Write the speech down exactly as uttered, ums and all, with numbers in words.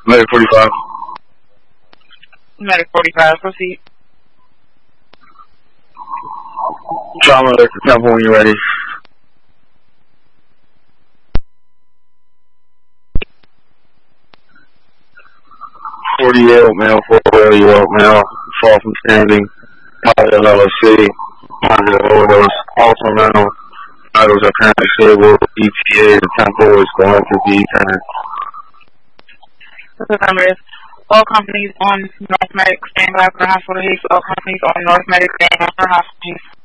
Medic forty-five. Medic forty-five, proceed. Trauma to Temple when you're ready. forty-year-old male, forty-year-old male, fall from standing, L L C, positive overdose, also now, vitals are currently stable, E T A, the Temple is going to be ten. The number is all companies on North Medic stand by for hospital use, all companies on North Medic stand by for hospital use.